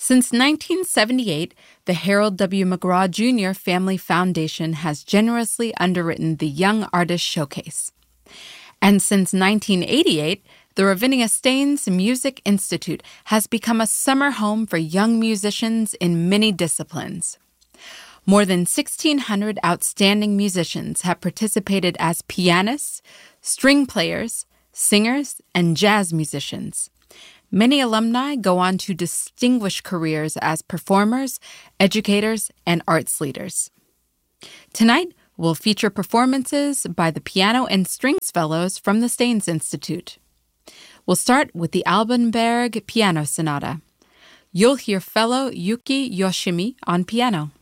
Since 1978, the Harold W. McGraw Jr. Family Foundation has generously underwritten the Young Artist Showcase. And since 1988, the Ravinia Staines Music Institute has become a summer home for young musicians in many disciplines. More than 1,600 outstanding musicians have participated as pianists, string players, singers, and jazz musicians. Many alumni go on to distinguished careers as performers, educators, and arts leaders. Tonight, we'll feature performances by the Piano and Strings Fellows from the Staines Institute. We'll start with the Albanberg Piano Sonata. You'll hear fellow Yuki Yoshimi on piano.